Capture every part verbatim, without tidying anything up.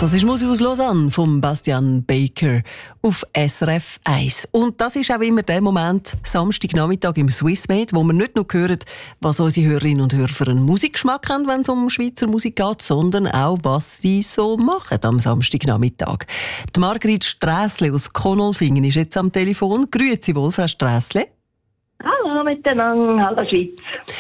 Das ist Musik aus Lausanne von Bastian Baker auf S R F eins. Und das ist auch immer der Moment, Samstagnachmittag im Swissmade, wo wir nicht nur hören, was unsere Hörerinnen und Hörer für einen Musikgeschmack haben, wenn es um Schweizer Musik geht, sondern auch, was sie so machen am Samstagnachmittag. Die Margrit Strässle aus Konolfingen ist jetzt am Telefon. Grüezi wohl, Frau Strässle. Hallo miteinander, hallo Schweiz.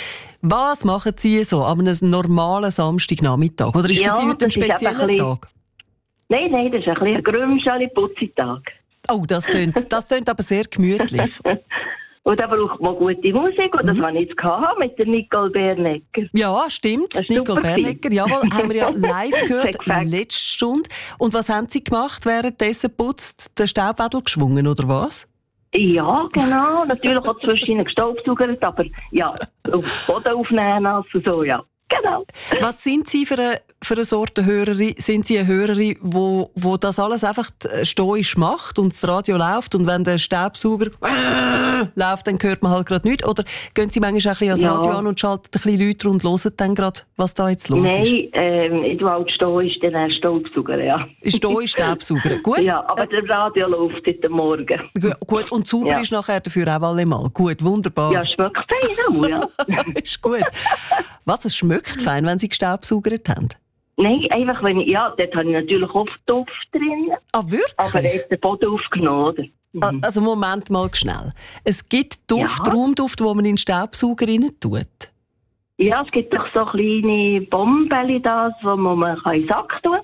Was machen Sie so an einem normalen Samstagnachmittag? Oder ist ja, für Sie heute ein spezieller ein bisschen, Tag? Nein, nein, das ist ein bisschen ein grümschaler Putzitag. Oh, das tönt, das tönt aber sehr gemütlich. Und da braucht man gute Musik, und das mhm. habe ich jetzt gehabt mit der Nicole Bernecker. Ja, stimmt, Nicole Bernecker, jawohl, haben wir ja live gehört, letzte Stunde. Und was haben Sie gemacht, währenddessen putzt? Den Staubwedel geschwungen, oder was? Ja, genau. Natürlich auch zwischen gestaubsaugert, aber ja, auf Boden aufnehmen und so, ja. Genau. Was sind Sie für eine, für eine Sorte Hörerin? Sind Sie eine Hörerin, wo, wo das alles einfach stoisch macht und das Radio läuft und wenn der Staubsauger läuft, dann hört man halt gerade nichts? Oder gehen Sie manchmal auch ein bisschen ans Radio ja. an und schalten ein bisschen Leute und hören dann gerade, was da jetzt los Nein, ist? Nein, ähm, ich tue halt stoisch den Staubsauger, ja. Stoisch Staubsauger, gut. Ja, aber äh, der Radio läuft heute Morgen. Gut, und sauber ja. ist nachher dafür auch allemal. Gut, wunderbar. Ja, schmeckt fein auch, ja. Ist gut. Was, es schmeckt fein, wenn Sie gestaubsaugert haben? Nein, einfach wenn ich, ja, dort habe ich natürlich oft Duft drin. Ah, wirklich? Aber er ist den Boden aufgenommen, oder? Mhm. Also Moment mal schnell. Es gibt Duft, ja. Raumduft, den man in den Staubsauger rein tut? Ja, es gibt doch so kleine Bomben, das, wo man in den Sack tun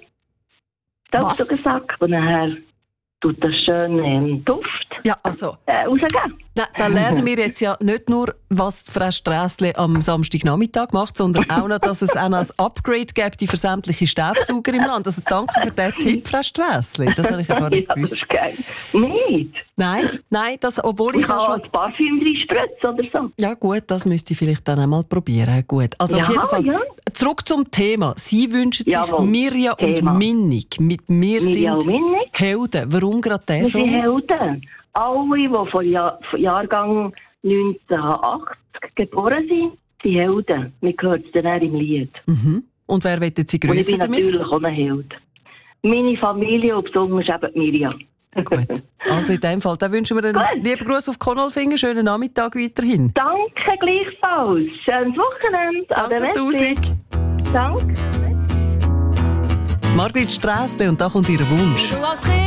kann. Staubsaugersack. Und nachher tut das schön ähm, Duft ja, also. äh, rausgeben. Nein, da lernen wir jetzt ja nicht nur, was Frau Strässle am Samstagnachmittag macht, sondern auch noch, dass es auch noch ein Upgrade gibt für sämtliche Staubsauger im Land. Also danke für den Tipp, Frau Strässle. Das habe ich ja gar nicht ja, gewusst. Das ist geil. Nicht? Nein, nein, das, obwohl ich, ich kann schon... ein Parfüm reinspritzen oder so. Ja gut, das müsste ich vielleicht dann einmal probieren. Gut. Also ja, auf jeden Fall, ja. zurück zum Thema. Sie wünschen sich Jawohl. Mirja Thema. und Minnig. Mit mir Mirja sind Helden. Warum gerade der Wir Song? sind Helden. Alle, die von Jahr, Jahrgang neunzehnhundertachtzig geboren sind, sind Helden. Man hört es dann im Lied. Mhm. Und wer wollen Sie grüßen und ich bin damit? natürlich auch ein Held. Meine Familie und besonders eben Mirja. Gut. Also in dem Fall, dann wünschen wir einen lieben Gruß auf Konolfingen. Schönen Nachmittag weiterhin. Danke gleichfalls. Schönes Wochenende. Danke tausend. Danke. Margrit Strässle, und da kommt ihr Wunsch.